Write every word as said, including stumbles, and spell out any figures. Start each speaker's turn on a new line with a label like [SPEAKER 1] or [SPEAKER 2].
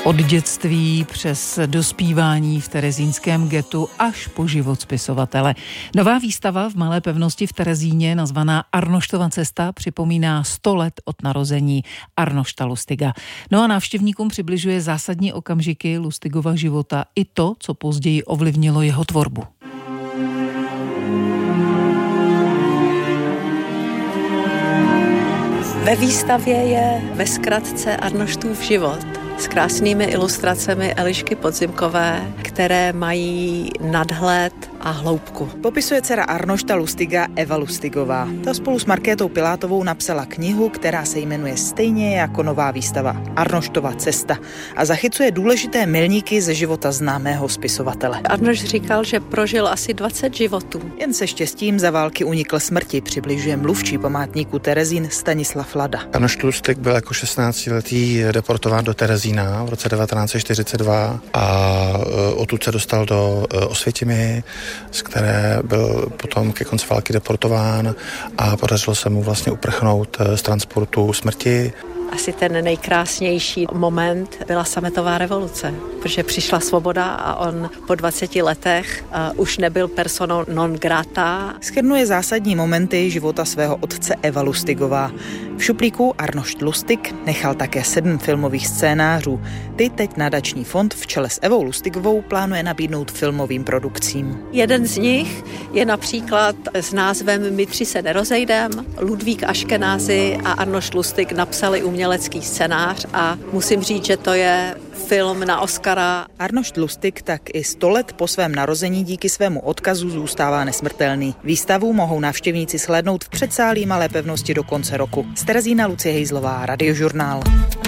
[SPEAKER 1] Od dětství přes dospívání v terezínském ghettu až po život spisovatele. Nová výstava v Malé pevnosti v Terezíně, nazvaná Arnoštova cesta, připomíná sto let od narození Arnošta Lustiga. No a návštěvníkům přibližuje zásadní okamžiky Lustigova života i to, co později ovlivnilo jeho tvorbu.
[SPEAKER 2] Ve výstavě je ve zkratce Arnoštův život s krásnými ilustracemi Elišky Podzimkové, které mají nadhled a hloubku.
[SPEAKER 3] Popisuje dcera Arnošta Lustiga Eva Lustigová. Ta spolu s Markétou Pilátovou napsala knihu, která se jmenuje stejně jako nová výstava Arnoštova cesta a zachycuje důležité milníky ze života známého spisovatele.
[SPEAKER 2] Arnošt říkal, že prožil asi dvacet životů.
[SPEAKER 3] Jen se štěstím za války unikl smrti, přibližuje mluvčí památníku Terezín Stanislav Lada.
[SPEAKER 4] Arnošt Lustig byl jako šestnáctiletý deportován do Terezína v roce devatenáct set čtyřicet dva a odtud se dostal do Osvětimi, z které byl potom ke konci války deportován a podařilo se mu vlastně uprchnout z transportu smrti.
[SPEAKER 2] Asi ten nejkrásnější moment byla sametová revoluce, protože přišla svoboda a on po dvaceti letech uh, už nebyl personou non grata.
[SPEAKER 3] Shrnuje zásadní momenty života svého otce Eva Lustigová. V šuplíku Arnošt Lustig nechal také sedm filmových scénářů. Ty teď nadační fond v čele s Evou Lustigovou plánuje nabídnout filmovým produkcím.
[SPEAKER 2] Jeden z nich je například s názvem My tři se nerozejdem. Ludvík Aškenázy a Arnošt Lustig napsali umělecký scénář a musím říct, že to je film na Oscara.
[SPEAKER 3] Arnošt Lustig tak i sto let po svém narození díky svému odkazu zůstává nesmrtelný. Výstavu mohou návštěvníci shlédnout v předsálí Malé pevnosti do konce roku. Z Terezína Lucie Hejzlová, Radiožurnál.